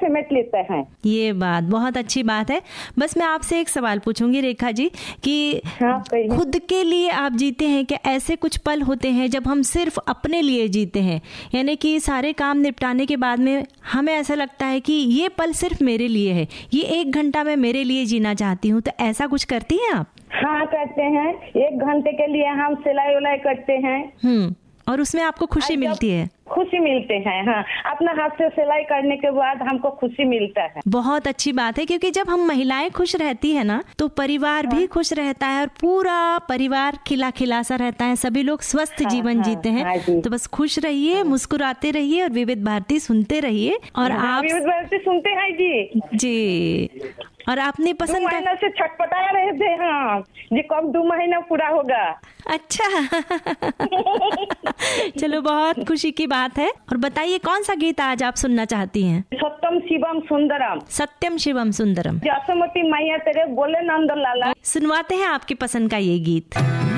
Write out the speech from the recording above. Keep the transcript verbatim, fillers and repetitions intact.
समेट लेते हैं। ये बात बहुत अच्छी बात है। बस मैं आपसे एक सवाल पूछूंगी रेखा जी कि हाँ, खुद के लिए आप जीते हैं क्या? ऐसे कुछ पल होते हैं जब हम सिर्फ अपने लिए जीते हैं, यानी कि सारे काम निपटाने के बाद में हमें ऐसा लगता है कि ये पल सिर्फ मेरे लिए है, ये एक घंटा मैं मेरे लिए जीना चाहती हूँ, तो ऐसा कुछ करती हैं आप? हाँ करते हैं। एक घंटे के लिए हम सिलाई उलाई करते हैं। हम्म और उसमें आपको खुशी मिलती है? खुशी मिलते हैं। हाँ, अपना हाथ से सिलाई करने के बाद हमको खुशी मिलता है। बहुत अच्छी बात है, क्योंकि जब हम महिलाएं खुश रहती है ना तो परिवार हाँ। भी खुश रहता है और पूरा परिवार खिला खिला सा रहता है, सभी लोग स्वस्थ हाँ, जीवन हाँ, जीते हैं। हाँ, तो बस खुश रहिए, हाँ। मुस्कुराते रहिए और विविध भारती सुनते रहिए। और हाँ, आप विविध भारती सुनते हैं जी जी। और आपने पसंद दो महीना से छटपटा रहे थे हाँ जी, कब दो महीना पूरा होगा। अच्छा चलो बहुत खुशी की बात है। और बताइए कौन सा गीत आज आप सुनना चाहती हैं? सत्यम शिवम सुंदरम। सत्यम शिवम सुंदरम। जसमती मैया तेरे बोले नंद लाला। सुनवाते हैं आपकी पसंद का ये गीत।